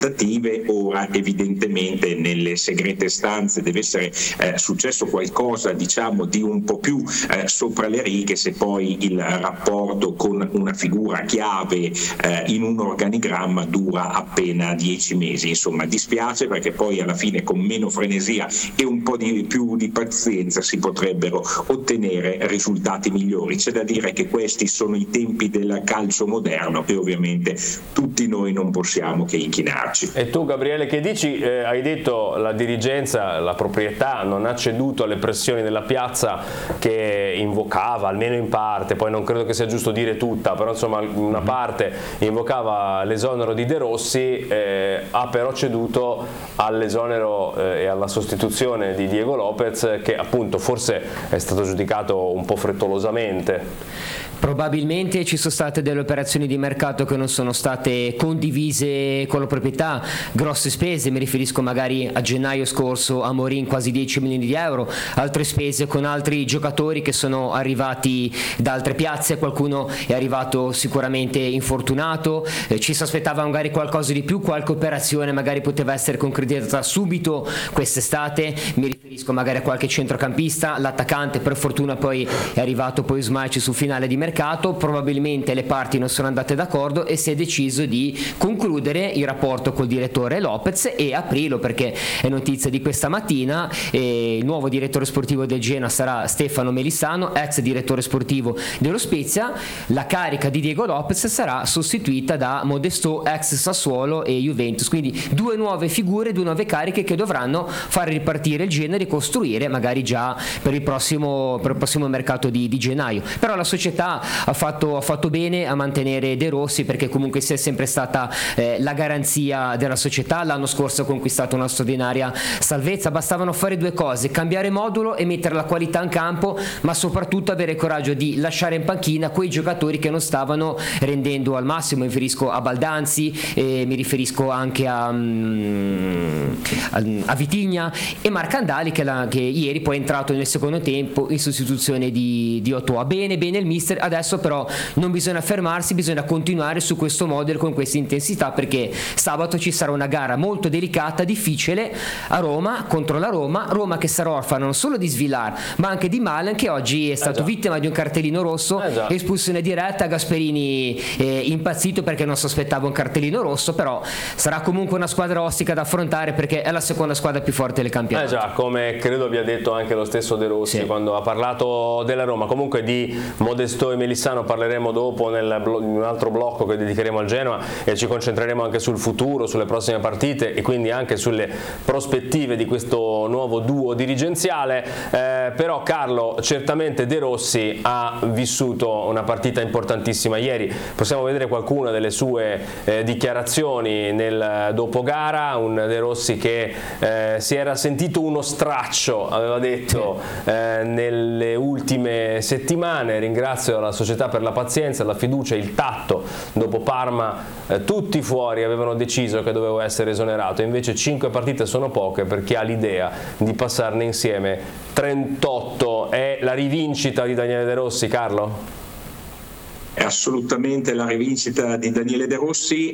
Ora evidentemente nelle segrete stanze deve essere successo qualcosa, diciamo, di un po' più sopra le righe, se poi il rapporto con una figura chiave in un organigramma dura appena 10 mesi. Insomma, dispiace, perché poi alla fine con meno frenesia e un po' più di pazienza si potrebbero ottenere risultati migliori. C'è da dire che questi sono i tempi del calcio moderno e ovviamente tutti noi non possiamo che inchinarci. E tu, Gabriele, che dici? Hai detto la dirigenza, la proprietà non ha ceduto alle pressioni della piazza, che invocava, almeno in parte, poi non credo che sia giusto dire tutta, però insomma una parte invocava l'esonero di De Rossi, ha però ceduto all'esonero e alla sostituzione di Diego Lopez, che appunto forse è stato giudicato un po' frettolosamente. Probabilmente ci sono state delle operazioni di mercato che non sono state condivise con la proprietà, grosse spese, mi riferisco magari a gennaio scorso a Morin quasi 10 milioni di euro, altre spese con altri giocatori che sono arrivati da altre piazze, qualcuno è arrivato sicuramente infortunato, ci si aspettava magari qualcosa di più, qualche operazione magari poteva essere concretizzata subito quest'estate, mi riferisco magari a qualche centrocampista, l'attaccante per fortuna poi è arrivato poi Smajic sul finale di mercato, probabilmente le parti non sono andate d'accordo e si è deciso di concludere il rapporto col direttore Lopez e aprirlo, perché è notizia di questa mattina, il nuovo direttore sportivo del Genoa sarà Stefano Melissano, ex direttore sportivo dello Spezia, la carica di Diego Lopez sarà sostituita da Modesto, ex Sassuolo e Juventus, quindi due nuove figure, due nuove cariche che dovranno far ripartire il Genoa e ricostruire magari già per il prossimo mercato di gennaio. Però la società ha fatto bene a mantenere De Rossi, perché comunque si è sempre stata la garanzia della società. L'anno scorso ha conquistato una straordinaria salvezza, bastavano fare due cose: cambiare modulo e mettere la qualità in campo, ma soprattutto avere il coraggio di lasciare in panchina quei giocatori che non stavano rendendo al massimo. Mi riferisco a Baldanzi, mi riferisco anche a Vitigna e Marcandali, che ieri poi è entrato nel secondo tempo in sostituzione di Otoa. Bene il mister. Adesso però non bisogna fermarsi, bisogna continuare su questo modello con questa intensità, perché sabato ci sarà una gara molto delicata, difficile a Roma, contro la Roma che sarà orfana non solo di Svilar ma anche di Malen, che oggi è stato vittima di un cartellino rosso, espulsione diretta. Gasperini impazzito perché non si aspettava un cartellino rosso, però sarà comunque una squadra ostica da affrontare, perché è la seconda squadra più forte del campionato. Già, come credo abbia detto anche lo stesso De Rossi quando ha parlato della Roma. Comunque di Modesto e Melissano parleremo dopo in un altro blocco che dedicheremo al Genoa, e ci concentreremo anche sul futuro, sulle prossime partite e quindi anche sulle prospettive di questo nuovo duo dirigenziale. Però Carlo, certamente De Rossi ha vissuto una partita importantissima ieri. Possiamo vedere qualcuna delle sue dichiarazioni nel dopogara. Un De Rossi che si era sentito uno straccio, aveva detto nelle ultime settimane. Ringrazio la società per la pazienza, la fiducia, il tatto. Dopo Parma tutti fuori avevano deciso che dovevo essere esonerato, invece 5 partite sono poche per chi ha l'idea di passarne insieme 38. È la rivincita di Daniele De Rossi, Carlo? È assolutamente la rivincita di Daniele De Rossi,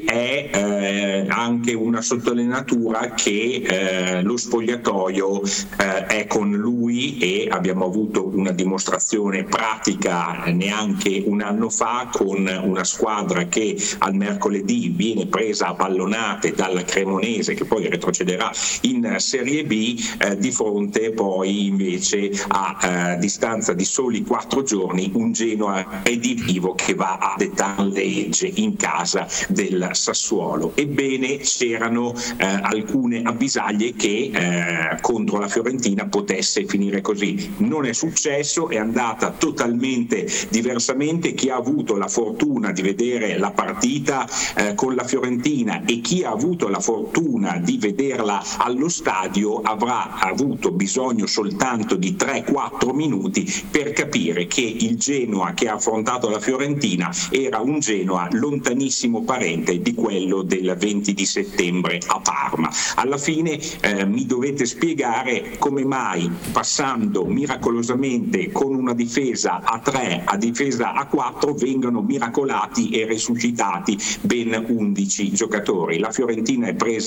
è anche una sottolineatura che lo spogliatoio è con lui, e abbiamo avuto una dimostrazione pratica neanche un anno fa con una squadra che al mercoledì viene presa a pallonate dalla Cremonese, che poi retrocederà in Serie B, di fronte poi invece a distanza di soli 4 giorni un Genoa reditivo che va a dettare legge in casa del Sassuolo. Ebbene, c'erano alcune avvisaglie che contro la Fiorentina potesse finire così. Non è successo, è andata totalmente diversamente. Chi ha avuto la fortuna di vedere la partita con la Fiorentina e chi ha avuto la fortuna di vederla allo stadio avrà avuto bisogno soltanto di 3-4 minuti per capire che il Genoa che ha affrontato la Fiorentina Fiorentina era un Genoa lontanissimo parente di quello del 20 di settembre a Parma. Alla fine mi dovete spiegare come mai, passando miracolosamente con una difesa a 3 a difesa a 4, vengano miracolati e resuscitati ben 11 giocatori. La Fiorentina è presa